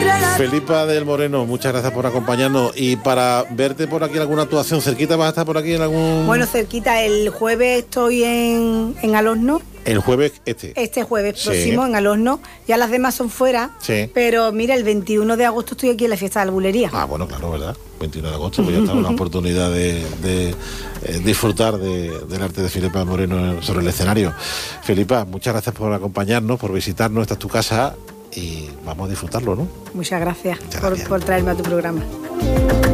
Felipa del Moreno, muchas gracias por acompañarnos. Y para verte por aquí en alguna actuación, cerquita, ¿vas a estar por aquí en algún...? Bueno, cerquita, el jueves estoy en Alosno. El jueves Este jueves sí. próximo en Alosno. Ya las demás son fuera. Sí. Pero mira, el 21 de agosto estoy aquí en la fiesta de la bulería. Ah, bueno, claro, ¿verdad? 21 de agosto, pues ya está una oportunidad de disfrutar del arte de Felipa del Moreno sobre el escenario. Felipa, muchas gracias por acompañarnos, por visitarnos. Esta es tu casa y vamos a disfrutarlo, ¿no? Muchas gracias por traerme a tu programa.